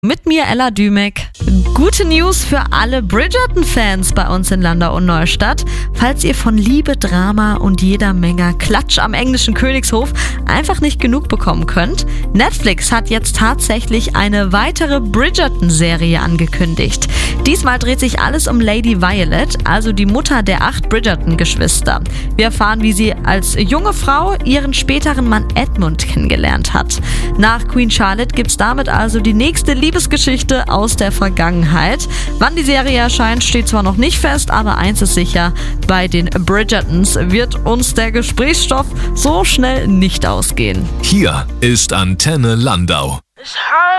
Mit mir Ella Dümek. Gute News für alle Bridgerton-Fans bei uns in Landau und Neustadt. Falls ihr von Liebe, Drama und jeder Menge Klatsch am englischen Königshof einfach nicht genug bekommen könnt, Netflix hat jetzt tatsächlich eine weitere Bridgerton-Serie angekündigt. Diesmal dreht sich alles um Lady Violet, also die Mutter der 8 Bridgerton-Geschwister. Wir erfahren, wie sie als junge Frau ihren späteren Mann Edmund kennengelernt hat. Nach Queen Charlotte gibt's damit also die nächste Liebesgeschichte aus der Vergangenheit. Wann die Serie erscheint, steht zwar noch nicht fest, aber eins ist sicher, bei den Bridgertons wird uns der Gesprächsstoff so schnell nicht ausgehen. Hier ist Antenne Landau.